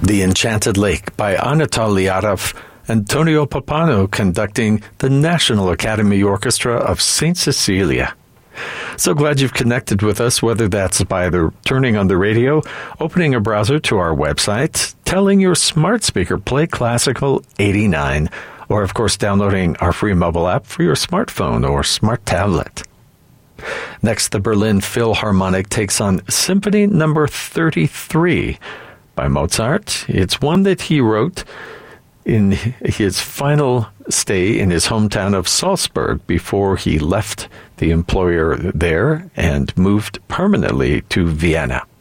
The Enchanted Lake by Anatol Liadov, Antonio Pappano conducting the National Academy Orchestra of St. Cecilia. So glad you've connected with us, whether that's by turning on the radio, opening a browser to our website, telling your smart speaker play Classical 89, or of course downloading our free mobile app for your smartphone or smart tablet. Next, the Berlin Philharmonic takes on Symphony No. 33 by Mozart. It's one that he wrote in his final stay in his hometown of Salzburg before he left the employer there and moved permanently to Vienna.